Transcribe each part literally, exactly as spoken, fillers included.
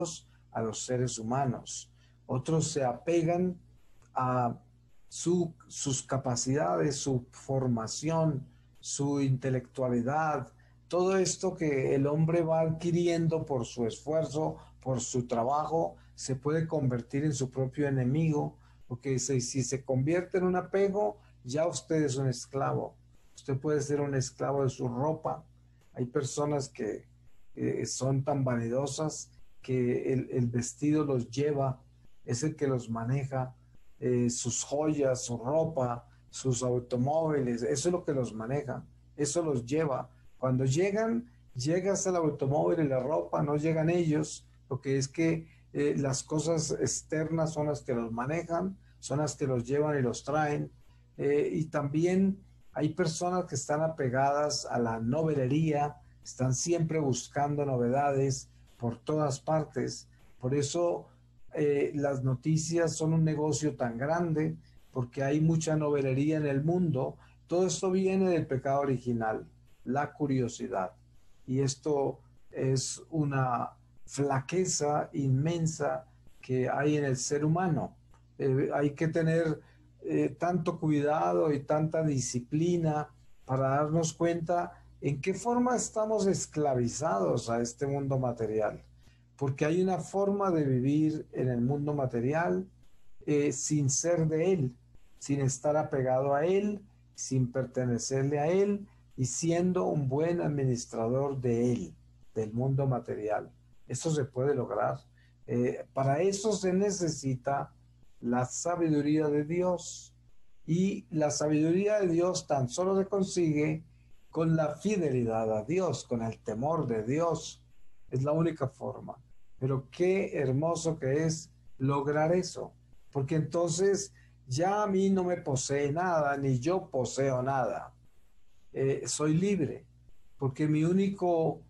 a los seres humanos. Otros se apegan a su, sus capacidades, su formación, su intelectualidad, todo esto que el hombre va adquiriendo por su esfuerzo, por su trabajo, se puede convertir en su propio enemigo, porque si, si se convierte en un apego, ya usted es un esclavo. Usted puede ser un esclavo de su ropa. Hay personas que eh, son tan vanidosas que el, el vestido los lleva, es el que los maneja, eh, sus joyas, su ropa, sus automóviles, eso es lo que los maneja, eso los lleva. Cuando llegan, llegas al automóvil y la ropa, no llegan ellos, lo que es que eh, las cosas externas son las que los manejan, son las que los llevan y los traen. Eh, y también hay personas que están apegadas a la novelería, están siempre buscando novedades por todas partes. Por eso eh, las noticias son un negocio tan grande, porque hay mucha novelería en el mundo. Todo esto viene del pecado original, la curiosidad. Y esto es una flaqueza inmensa que hay en el ser humano. Eh, hay que tener eh, tanto cuidado y tanta disciplina para darnos cuenta en qué forma estamos esclavizados a este mundo material. Porque hay una forma de vivir en el mundo material eh, sin ser de él, sin estar apegado a él, sin pertenecerle a él y siendo un buen administrador de él, del mundo material. Eso se puede lograr. Eh, para eso se necesita la sabiduría de Dios. Y la sabiduría de Dios tan solo se consigue con la fidelidad a Dios, con el temor de Dios. Es la única forma. Pero qué hermoso que es lograr eso, porque entonces ya a mí no me posee nada, ni yo poseo nada. Eh, soy libre, porque mi único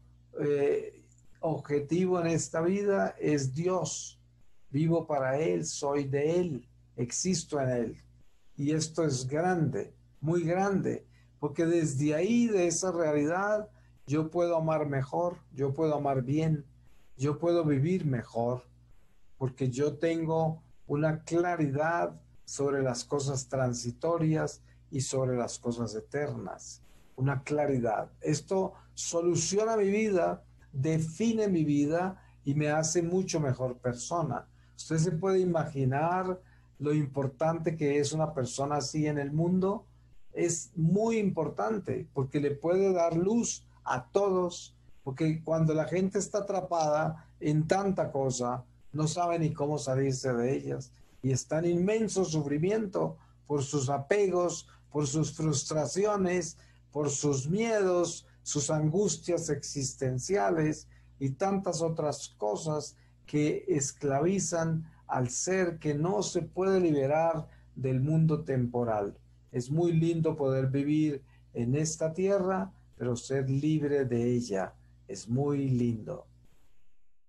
eh, objetivo en esta vida es Dios. Vivo para Él, soy de Él, existo en Él. Y esto es grande, muy grande, porque desde ahí, de esa realidad, yo puedo amar mejor, yo puedo amar bien, yo puedo vivir mejor, porque yo tengo una claridad sobre las cosas transitorias y sobre las cosas eternas. Una claridad. Esto soluciona mi vida, define mi vida y me hace mucho mejor persona. Usted se puede imaginar lo importante que es una persona así en el mundo. Es muy importante porque le puede dar luz a todos, porque cuando la gente está atrapada en tanta cosa, no sabe ni cómo salirse de ellas y está en inmenso sufrimiento por sus apegos, por sus frustraciones, por sus miedos, sus angustias existenciales y tantas otras cosas que esclavizan al ser que no se puede liberar del mundo temporal. Es muy lindo poder vivir en esta tierra, pero ser libre de ella es muy lindo.